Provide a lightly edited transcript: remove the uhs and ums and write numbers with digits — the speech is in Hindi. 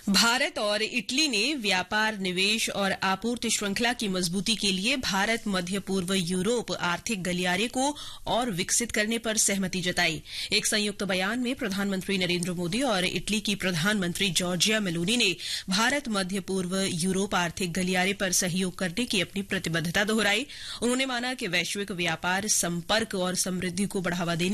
भारत और इटली ने व्यापार, निवेश और आपूर्ति श्रृंखला की मजबूती के लिए भारत मध्य पूर्व यूरोप आर्थिक गलियारे को और विकसित करने पर सहमति जताई। एक संयुक्त बयान में प्रधानमंत्री नरेंद्र मोदी और इटली की प्रधानमंत्री जॉर्जिया मेलोनी ने भारत मध्य पूर्व यूरोप आर्थिक गलियारे पर सहयोग करने की अपनी प्रतिबद्धता दोहराई। उन्होंने माना कि वैश्विक व्यापार, संपर्क और समृद्धि को बढ़ावा देने